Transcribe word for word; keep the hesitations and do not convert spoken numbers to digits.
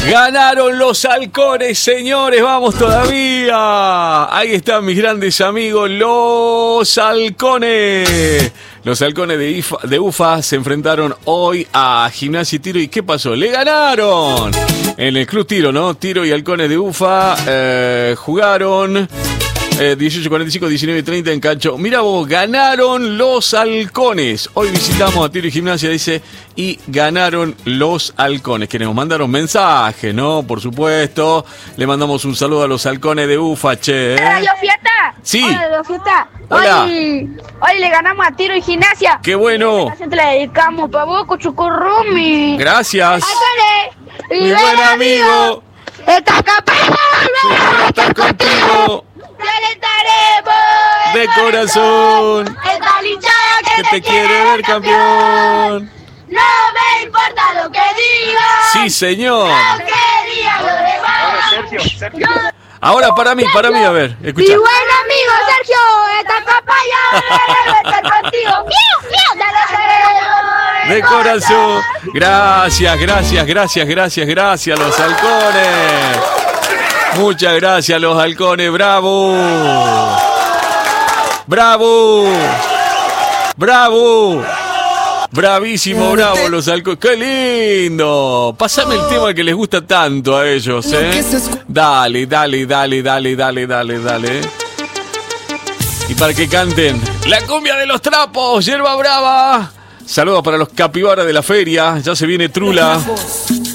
Ganaron los halcones, señores, vamos todavía. Ahí están mis grandes amigos, los halcones. Los halcones de, Ifa, de UFA se enfrentaron hoy a Gimnasia y Tiro. ¿Y qué pasó? ¡Le ganaron! En el Club Tiro, ¿no? Tiro y halcones de UFA eh, jugaron eh, dieciocho cuarenta y cinco, diecinueve treinta en Cacho. Mira vos, ganaron los halcones. Hoy visitamos a Tiro y Gimnasia, dice, y ganaron los halcones, que nos mandaron mensajes, ¿no? Por supuesto. Le mandamos un saludo a los halcones de UFA, che. ¿eh? ¿Radio Fiesta? Sí. Hola, Radio Fiesta. Hola. Hoy, hoy le ganamos a Tiro y Gimnasia. ¡Qué bueno! La gente le dedicamos para vos, Cuchucurrumi. Gracias. Halcones, Mi buen amigo. Esta campaña Está contigo. calentaremos De corazón. esta hinchada Que te quiere ver campeón. No me importa lo que digas. Sí, señor. Lo que digan los demás. Yo- Ahora para mí, para mí, a ver, escucha. Mi buen amigo Sergio, esta campaña debe estar contigo. ¡Miau, miau! Ya lo sé. De corazón. Gracias, gracias, gracias, gracias, gracias, los halcones. Muchas gracias, los halcones. Bravo. Bravo. Bravo. Bravísimo, bravo, los halcones. ¡Qué lindo! Pásame el tema que les gusta tanto a ellos, ¿eh? Dale, dale, dale, dale, dale, dale, dale. Y para que canten la cumbia de los trapos, Yerba Brava. Saludos para los capibaras de la feria. Ya se viene Trula.